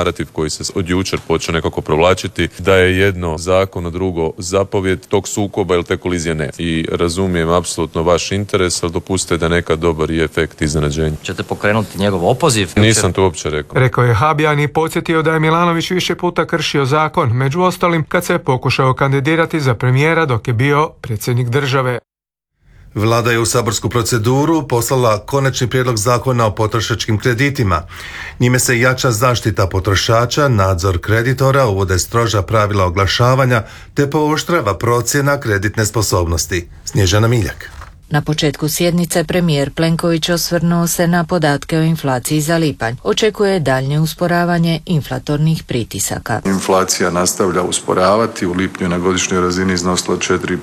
narativ koji se od jučer počeo nekako provlačiti, da je jedno zakon, a drugo zapovjed, tog sukoba ili te kolizije ne. I razumijem apsolutno vaš interes, ali dopustite da nekad dobar i efekt iznenađenja. Ćete pokrenuti njegov opoziv? Nisam to uopće rekao. Rekao je Habjan i podsjetio da je Milanović više puta kršio zakon, među ostalim kad se je pokušao kandidirati za premijera dok je bio predsjednik države. Vlada je u saborsku proceduru poslala konačni prijedlog zakona o potrošačkim kreditima. Njime se jača zaštita potrošača, nadzor kreditora, uvode stroža pravila oglašavanja te pooštrava procjena kreditne sposobnosti. Snježana Miljak. Na početku sjednice premijer Plenković osvrnuo se na podatke o inflaciji za lipanj. Očekuje daljnje usporavanje inflatornih pritisaka. Inflacija nastavlja usporavati, u lipnju na godišnjoj razini iznosila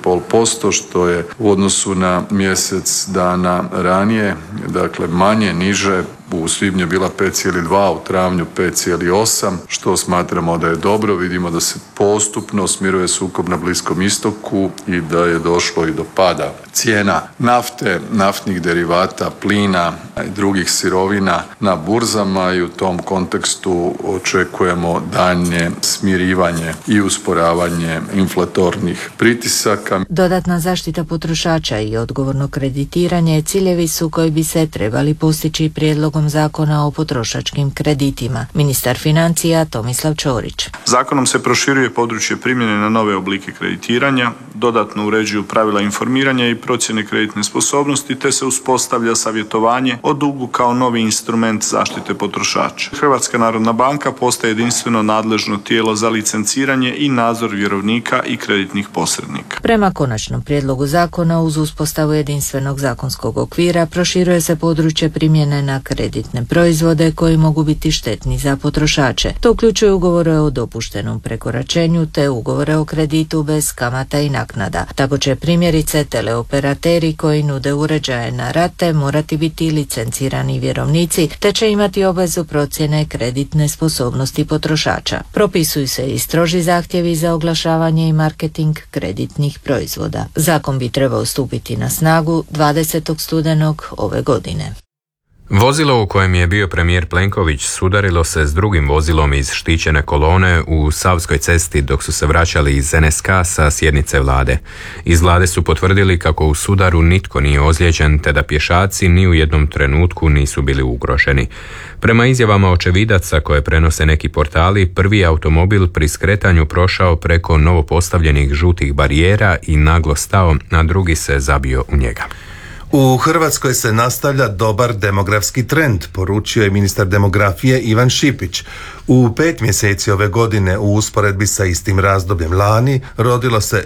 4,5%, što je u odnosu na mjesec dana ranije, dakle manje, niže. U svibnju je bila 5,2, u travnju 5,8, što smatramo da je dobro. Vidimo da se postupno smiruje sukob na Bliskom istoku i da je došlo i do pada cijena nafte, naftnih derivata, plina i drugih sirovina na burzama i u tom kontekstu očekujemo daljnje smirivanje i usporavanje inflatornih pritisaka. Dodatna zaštita potrošača i odgovorno kreditiranje ciljevi su koji bi se trebali postići prijedlogom zakona o potrošačkim kreditima. Ministar financija Tomislav Ćorić. Zakonom se proširuje područje primjene na nove oblike kreditiranja, dodatno uređuju pravila informiranja i procjene kreditne sposobnosti, te se uspostavlja savjetovanje o dugu kao novi instrument zaštite potrošača. Hrvatska narodna banka postaje jedinstveno nadležno tijelo za licenciranje i nadzor vjerovnika i kreditnih posrednika. Prema konačnom prijedlogu zakona, uz uspostavu jedinstvenog zakonskog okvira proširuje se područje primjene na kreditne proizvode koji mogu biti štetni za potrošače. To uključuje ugovore o dopuštenom prekoračenju te ugovore o kreditu bez kamata i naknada. Tako će primjerice teleoperateri koji nude uređaje na rate morati biti licencirani vjerovnici te će imati obvezu procjene kreditne sposobnosti potrošača. Propisuju se i stroži zahtjevi za oglašavanje i marketing kreditnih proizvoda. Zakon bi trebao stupiti na snagu 20. studenog ove godine. Vozilo u kojem je bio premijer Plenković sudarilo se s drugim vozilom iz štićene kolone u Savskoj cesti dok su se vraćali iz NSK sa sjednice vlade. Iz vlade su potvrdili kako u sudaru nitko nije ozlijeđen te da pješaci ni u jednom trenutku nisu bili ugroženi. Prema izjavama očevidaca koje prenose neki portali, prvi je automobil pri skretanju prošao preko novopostavljenih žutih barijera i naglo stao, a drugi se zabio u njega. U Hrvatskoj se nastavlja dobar demografski trend, poručio je ministar demografije Ivan Šipić. U 5 mjeseci ove godine u usporedbi sa istim razdobljem lani rodilo se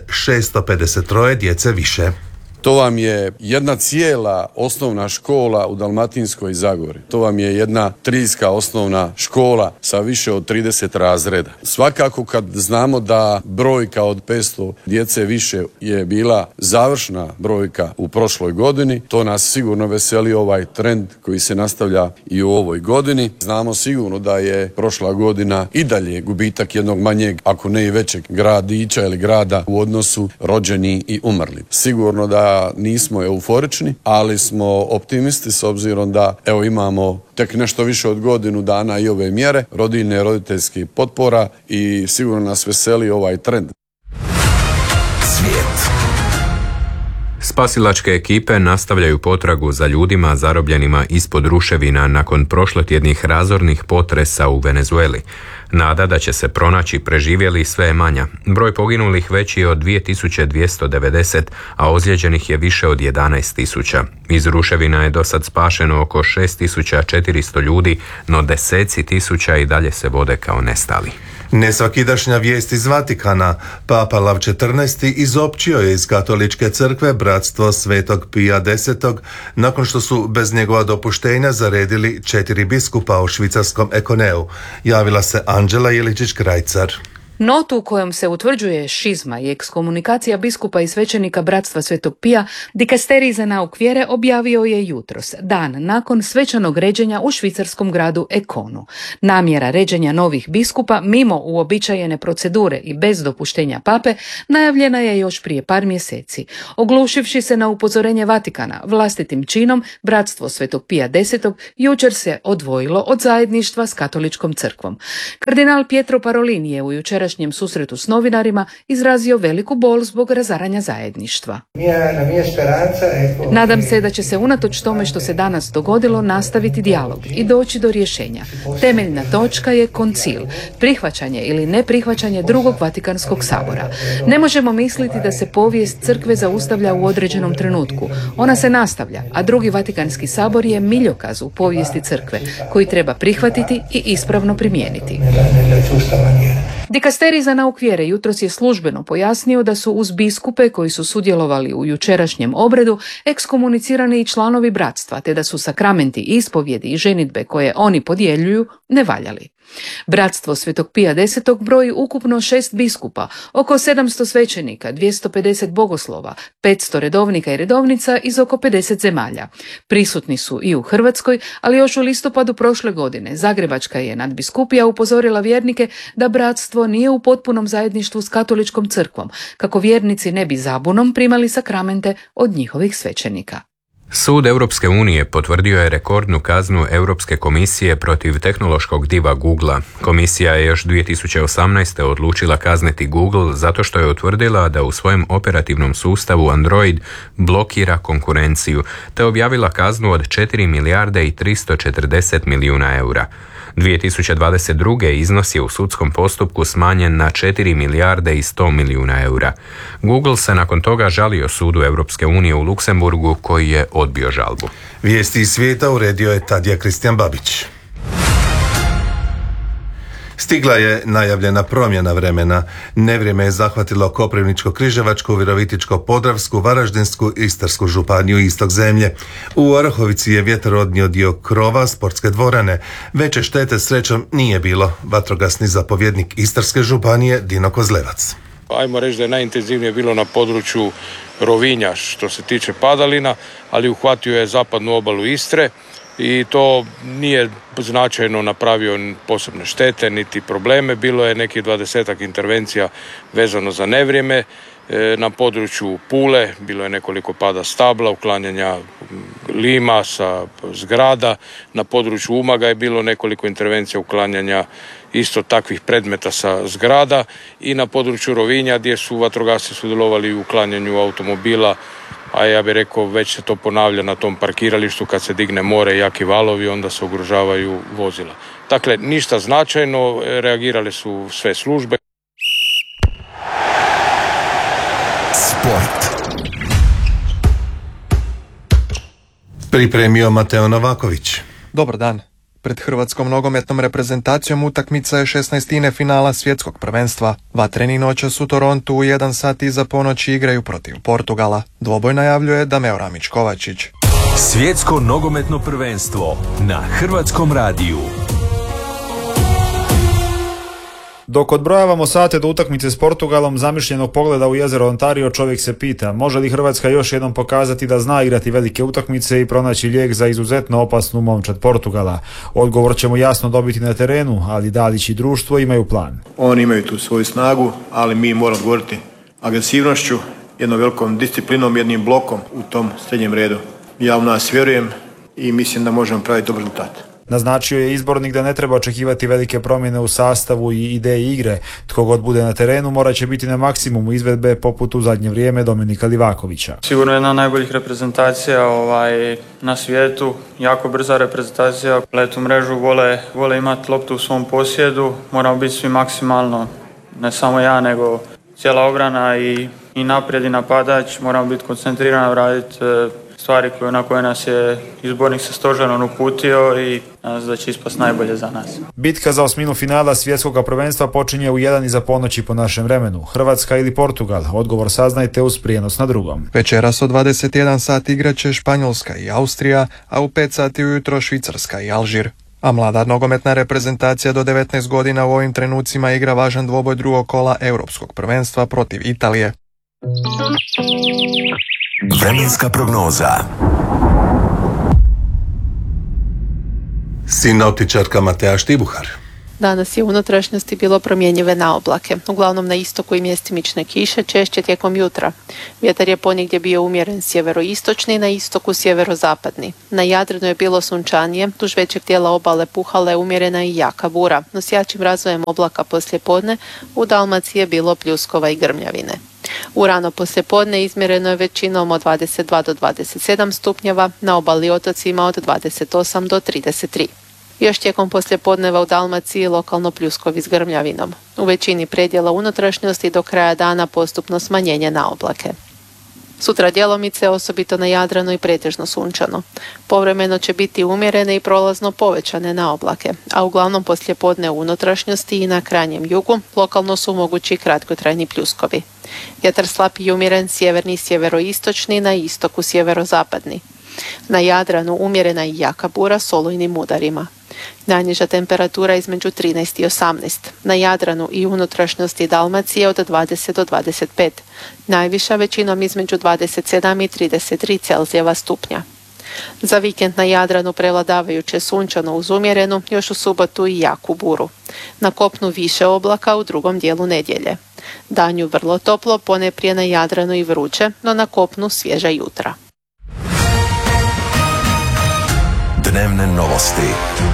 653 djece više. To vam je jedna cijela osnovna škola u Dalmatinskoj Zagori. To vam je jedna triljska osnovna škola sa više od 30 razreda. Svakako kad znamo da brojka od 500 djece više je bila završna brojka u prošloj godini, to nas sigurno veseli ovaj trend koji se nastavlja i u ovoj godini. Znamo sigurno da je prošla godina i dalje gubitak jednog manjeg, ako ne i većeg gradića ili grada u odnosu rođeni i umrli. Sigurno da nismo euforični, ali smo optimisti s obzirom da imamo tek nešto više od godinu dana i ove mjere, rodiljne i roditeljskih potpora i sigurno nas veseli ovaj trend. Svijet. Spasilačke ekipe nastavljaju potragu za ljudima zarobljenima ispod ruševina nakon prošlotjednih razornih potresa u Venezueli. Nada da će se pronaći preživjeli sve je manja. Broj poginulih veći je od 2290, a ozlijeđenih je više od 11.000. Iz ruševina je do sad spašeno oko 6400 ljudi, no deseci tisuća i dalje se vode kao nestali. Nesvakidašnja vijest iz Vatikana. Papa Lav XIV izopćio je iz katoličke crkve bratstvo Svetog Pija X nakon što su bez njegova dopuštenja zaredili 4 biskupa u švicarskom Ekoneu. Javila se Anđela Jeličić-Krajcar. Notu u kojom se utvrđuje šizma i ekskomunikacija biskupa i svećenika Bratstva Svetog Pija, dikasterij za nauk vjere objavio je jutros, dan nakon svečanog ređenja u švicarskom gradu Ekonu. Namjera ređenja novih biskupa mimo uobičajene procedure i bez dopuštenja pape najavljena je još prije par mjeseci. Oglušivši se na upozorenje Vatikana, vlastitim činom Bratstvo Svetog Pija X jučer se odvojilo od zajedništva s katoličkom crkvom. Kardinal Pietro Parolin je u jučerašnjem susretu s novinarima izrazio veliku bol zbog razaranja zajedništva. Nadam se da će se unatoč tome što se danas dogodilo nastaviti dijalog i doći do rješenja. Temeljna točka je koncil, prihvaćanje ili neprihvaćanje drugog Vatikanskog sabora. Ne možemo misliti da se povijest crkve zaustavlja u određenom trenutku. Ona se nastavlja, a drugi Vatikanski sabor je miljokaz u povijesti crkve koji treba prihvatiti i ispravno primijeniti. Dikasterij za nauk vjere jutros je službeno pojasnio da su uz biskupe koji su sudjelovali u jučerašnjem obredu ekskomunicirani i članovi bratstva, te da su sakramenti, ispovjedi i ženidbe koje oni podjeljuju nevaljali. Bratstvo Svetog Pija X broji ukupno 6 biskupa, oko 700 svećenika, 250 bogoslova, 500 redovnika i redovnica iz oko 50 zemalja. Prisutni su i u Hrvatskoj, ali još u listopadu prošle godine Zagrebačka je nadbiskupija upozorila vjernike da bratstvo nije u potpunom zajedništvu s katoličkom crkvom, kako vjernici ne bi zabunom primali sakramente od njihovih svećenika. Sud Europske unije potvrdio je rekordnu kaznu Europske komisije protiv tehnološkog diva Googlea. Komisija je još 2018. odlučila kazniti Google zato što je utvrdila da u svojem operativnom sustavu Android blokira konkurenciju, te objavila kaznu od 4 milijarde i 340 milijuna eura. 2022. iznos je u sudskom postupku smanjen na 4 milijarde i 100 milijuna eura. Google se nakon toga žalio sudu Europske unije u Luksemburgu koji je odbio žalbu. Vijesti iz svijeta uredio je Tadija Kristijan Babić. Stigla je najavljena promjena vremena. Nevrijeme je zahvatilo Koprivničko-križevačku, Virovitičko-podravsku, Varaždinsku i Istarsku županiju istok zemlje. U Orahovici je vjetar odnio dio krova sportske dvorane. Veće štete srećom nije bilo. Vatrogasni zapovjednik Istarske županije Dino Kozlevac. Ajmo reći da je najintenzivnije bilo na području Rovinja što se tiče padalina, ali uhvatio je zapadnu obalu Istre i to nije značajno napravio posebne štete niti probleme. Bilo je nekih 20 intervencija vezano za nevrijeme. Na području Pule bilo je nekoliko pada stabla, uklanjanja lima sa zgrada. Na području Umaga je bilo nekoliko intervencija uklanjanja isto takvih predmeta sa zgrada i na području Rovinja gdje su vatrogasci sudjelovali u uklanjanju automobila, a ja bih rekao već se to ponavlja na tom parkiralištu kad se digne more i jaki valovi, onda se ugrožavaju vozila. Dakle, ništa značajno, reagirale su sve službe. Sport. Pripremio Mateo Novaković. Dobar dan. Pred hrvatskom nogometnom reprezentacijom utakmica je 16. finala svjetskog prvenstva. Vatreni noćas u Torontu u 1 sat iza ponoći igraju protiv Portugala. Dvoboj najavljuje Dameo Ramić-Kovačić. Svjetsko nogometno prvenstvo na Hrvatskom radiju. Dok odbrojavamo sate do utakmice s Portugalom, zamišljenog pogleda u jezero Ontario, čovjek se pita može li Hrvatska još jednom pokazati da zna igrati velike utakmice i pronaći lijek za izuzetno opasnu momčad Portugala. Odgovor ćemo jasno dobiti na terenu, ali Dalić i društvo imaju plan. Oni imaju tu svoju snagu, ali mi moramo odgovoriti agresivnošću, jednom velikom disciplinom, jednim blokom u tom srednjem redu. Ja u nas vjerujem i mislim da možemo praviti dobar rezultat. Naznačio je izbornik da ne treba očekivati velike promjene u sastavu i ideji igre. Tko god bude na terenu morat će biti na maksimumu izvedbe poput u zadnje vrijeme Dominika Livakovića. Sigurno jedna od najboljih reprezentacija na svijetu, jako brza reprezentacija, letu mrežu, vole imati loptu u svom posjedu, moramo biti svi maksimalno, ne samo ja nego cijela obrana i naprijed i napadač, moramo biti koncentrirani, raditi stvari na koje nas je izbornik sa stožerom uputio i nadam se da će ispast najbolje za nas. Bitka za osminu finala svjetskog prvenstva počinje u 1 iza ponoći po našem vremenu. Hrvatska ili Portugal? Odgovor saznajte uz prijenos na drugom. Večeras od 21 sat igraće Španjolska i Austrija, a u 5 sati ujutro Švicarska i Alžir. A mlada nogometna reprezentacija do 19 godina u ovim trenucima igra važan dvoboj drugog kola Europskog prvenstva protiv Italije. Vremenska prognoza. Sinoptičarka Mateja Štibuhar. Danas je u unutrašnjosti bilo promjenjive na oblake, uglavnom na istoku i mjestimične kiše, češće tijekom jutra. Vjetar je ponegdje bio umjeren sjeveroistočni, na istoku sjeverozapadni. Na Jadranu je bilo sunčanije, duž većeg dijela obale puhala je umjerena i jaka bura, no s jačim razvojem oblaka poslijepodne u Dalmaciji je bilo pljuskova i grmljavine. U rano poslijepodne izmjereno je većinom od 22 do 27 stupnjeva, na obali otocima od 28 do 33. Još tijekom poslijepodneva u Dalmaciji lokalno pljuskovi s grmljavinom. U većini predjela unutrašnjosti do kraja dana postupno smanjenje na oblake. Sutra djelomice, osobito na Jadranu i pretežno sunčano. Povremeno će biti umjerene i prolazno povećane na oblake, a uglavnom poslijepodne u unutrašnjosti i na krajnjem jugu lokalno su mogući kratkotrajni pljuskovi. Vjetar slab i umjeren sjeverni i sjeveroistočni, na istoku sjeverozapadni. Na Jadranu umjerena i jaka bura s olujnim udarima. Najniža temperatura između 13 i 18. Na Jadranu i unutrašnjosti Dalmacije od 20 do 25. Najviša većinom između 27 i 33 Celzijeva stupnja. Za vikend na Jadranu prevladavajuće sunčano uz umjerenu, još u subotu i jaku buru. Na kopnu više oblaka u drugom dijelu nedjelje. Danju vrlo toplo, ponajprije na Jadranu i vruće, no na kopnu svježa jutra. Dnevne novosti.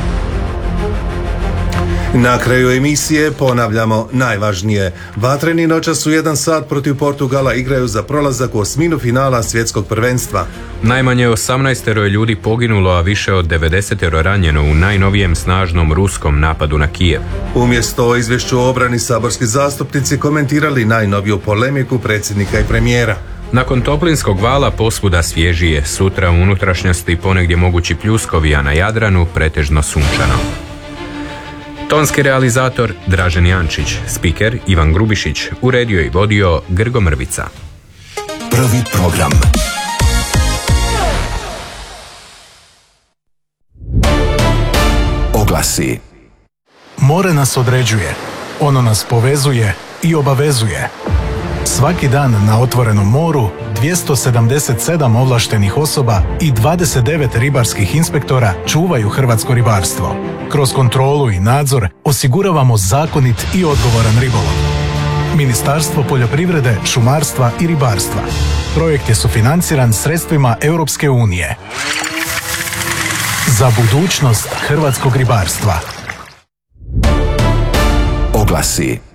Na kraju emisije ponavljamo najvažnije. Vatreni noćas u 1 sat protiv Portugala igraju za prolazak u osminu finala svjetskog prvenstva. Najmanje 18 ljudi poginulo, a više od 90 ranjeno u najnovijem snažnom ruskom napadu na Kijev. Umjesto o izvješću o obrani saborski zastupnici komentirali najnoviju polemiku predsjednika i premijera. Nakon toplinskog vala posvuda svježije, sutra u unutrašnjosti ponegdje mogući pljuskovi, a na Jadranu pretežno sunčano. Tonski realizator Dražen Jančić, spiker Ivan Grubišić, uredio i vodio Grgo Mrvica. Prvi program. Oglasi. More nas određuje, ono nas povezuje i obavezuje. Svaki dan na otvorenom moru 277 ovlaštenih osoba i 29 ribarskih inspektora čuvaju hrvatsko ribarstvo. Kroz kontrolu i nadzor osiguravamo zakonit i odgovoran ribolov. Ministarstvo poljoprivrede, šumarstva i ribarstva. Projekt je sufinanciran sredstvima Europske unije. Za budućnost hrvatskog ribarstva. Oglasi.